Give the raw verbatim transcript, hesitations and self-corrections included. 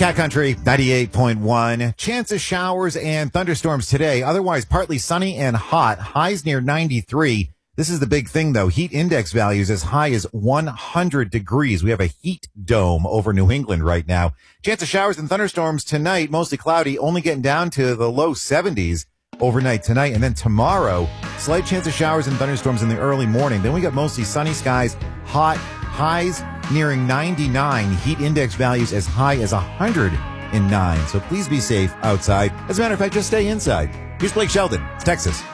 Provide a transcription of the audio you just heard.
Cat Country ninety-eight point one. Chance of showers and thunderstorms today. Otherwise, partly sunny and hot. Highs near ninety-three. This is the big thing, though. Heat index values as high as one hundred degrees. We have a heat dome over New England right now. Chance of showers and thunderstorms tonight. Mostly cloudy, only getting down to the low seventies overnight tonight. And then tomorrow, slight chance of showers and thunderstorms in the early morning. Then we got mostly sunny skies, hot, highs nearing ninety-nine. Heat index values as high as one hundred nine. So please be safe outside. As a matter of fact, just stay inside. Here's Blake Sheldon. It's Texas.